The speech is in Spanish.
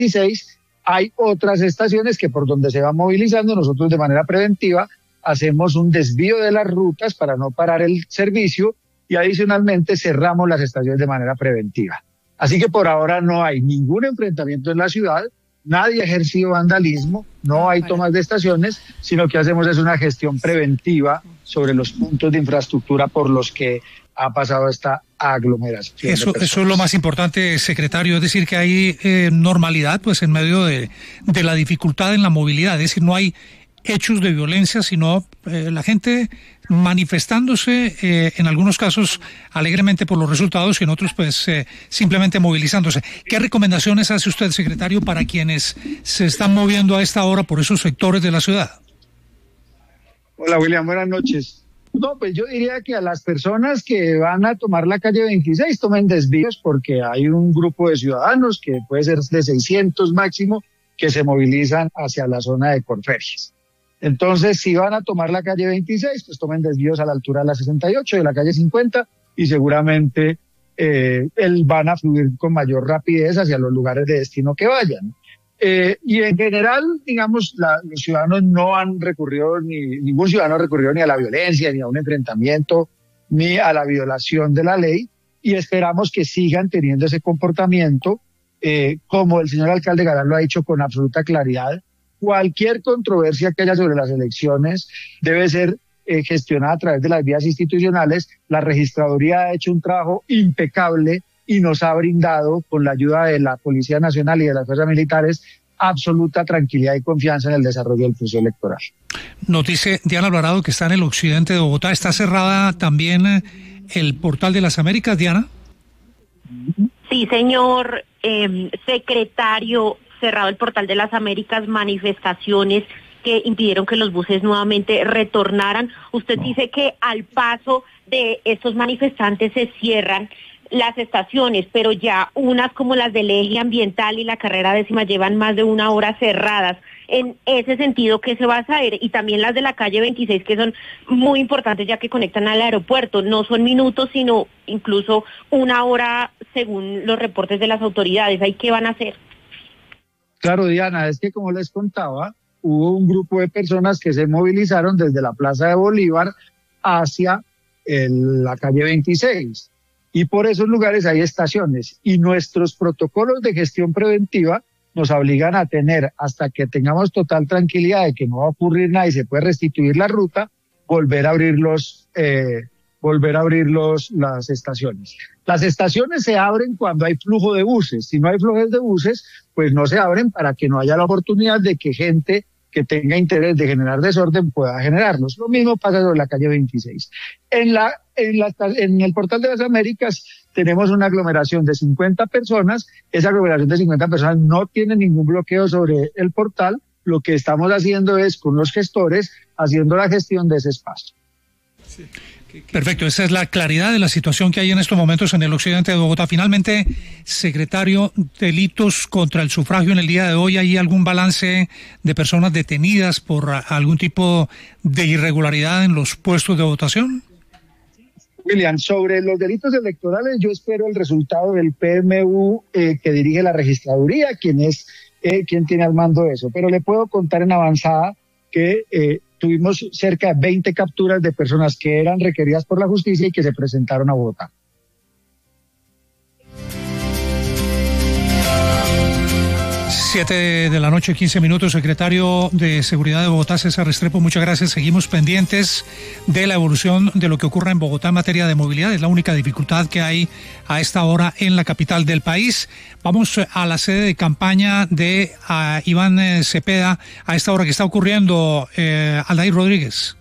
26, hay otras estaciones que por donde se va movilizando, nosotros de manera preventiva hacemos un desvío de las rutas para no parar el servicio y adicionalmente cerramos las estaciones de manera preventiva. Así que por ahora no hay ningún enfrentamiento en la ciudad, nadie ha ejercido vandalismo, no hay tomas de estaciones, sino que hacemos es una gestión preventiva sobre los puntos de infraestructura por los que ha pasado esta aglomeración. Eso es lo más importante, secretario, es decir, que hay normalidad pues en medio de la dificultad en la movilidad, es decir, no hay hechos de violencia, sino la gente manifestándose, en algunos casos alegremente por los resultados y en otros pues simplemente movilizándose. ¿Qué recomendaciones hace usted, secretario, para quienes se están moviendo a esta hora por esos sectores de la ciudad? Hola, William, buenas noches. No, pues yo diría que a las personas que van a tomar la calle 26 tomen desvíos porque hay un grupo de ciudadanos que puede ser de 600 máximo que se movilizan hacia la zona de Corferias. Entonces, si van a tomar la calle 26, pues tomen desvíos a la altura de la 68, de la calle 50, y seguramente van a fluir con mayor rapidez hacia los lugares de destino que vayan. Y en general, digamos, los ciudadanos no han recurrido, ningún ciudadano ha recurrido ni a la violencia, ni a un enfrentamiento, ni a la violación de la ley, y esperamos que sigan teniendo ese comportamiento, como el señor alcalde Galán lo ha dicho con absoluta claridad. Cualquier controversia que haya sobre las elecciones debe ser gestionada a través de las vías institucionales. La registraduría ha hecho un trabajo impecable y nos ha brindado, con la ayuda de la Policía Nacional y de las fuerzas militares, absoluta tranquilidad y confianza en el desarrollo del proceso electoral. Nos dice Diana Alvarado que está en el occidente de Bogotá. ¿Está cerrada también el Portal de las Américas, Diana? Sí, señor secretario. Cerrado el Portal de las Américas, manifestaciones que impidieron que los buses nuevamente retornaran. Usted dice que al paso de estos manifestantes se cierran las estaciones, pero ya unas como las del Eje Ambiental y la Carrera Décima llevan más de una hora cerradas. En ese sentido, ¿qué se va a hacer? Y también las de la calle 26, que son muy importantes ya que conectan al aeropuerto. No son minutos, sino incluso una hora según los reportes de las autoridades. ¿Ahí qué van a hacer? Claro, Diana, es que como les contaba, hubo un grupo de personas que se movilizaron desde la Plaza de Bolívar hacia la calle 26. Y por esos lugares hay estaciones. Y nuestros protocolos de gestión preventiva nos obligan a tener, hasta que tengamos total tranquilidad de que no va a ocurrir nada y se puede restituir la ruta, volver a abrir las estaciones. Las estaciones se abren cuando hay flujo de buses. Si no hay flujos de buses, pues no se abren para que no haya la oportunidad de que gente que tenga interés de generar desorden pueda generarlos. Lo mismo pasa sobre la calle 26. En el Portal de las Américas tenemos una aglomeración de 50 personas. Esa aglomeración de 50 personas no tiene ningún bloqueo sobre el portal. Lo que estamos haciendo es, con los gestores, haciendo la gestión de ese espacio. Sí. Perfecto, esa es la claridad de la situación que hay en estos momentos en el occidente de Bogotá. Finalmente, secretario, delitos contra el sufragio en el día de hoy, ¿hay algún balance de personas detenidas por algún tipo de irregularidad en los puestos de votación? William, sobre los delitos electorales, yo espero el resultado del PMU que dirige la registraduría, quien tiene al mando eso. Pero le puedo contar en avanzada que tuvimos cerca de 20 capturas de personas que eran requeridas por la justicia y que se presentaron a Bogotá. 7 de la noche, 15 minutos, secretario de Seguridad de Bogotá, César Restrepo, muchas gracias. Seguimos pendientes de la evolución de lo que ocurra en Bogotá en materia de movilidad. Es la única dificultad que hay a esta hora en la capital del país. Vamos a la sede de campaña de Iván Cepeda a esta hora. ¿Qué está ocurriendo, Aldair Rodríguez?